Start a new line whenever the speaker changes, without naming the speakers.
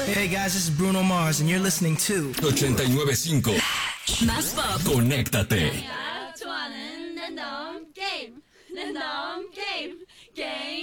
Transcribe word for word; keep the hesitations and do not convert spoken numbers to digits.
Hey guys, this is Bruno Mars and you're listening to
ochenta y nueve punto cinco.
Más pop.
Conéctate.
좋아하는 랜덤 게임 랜덤 게임 게임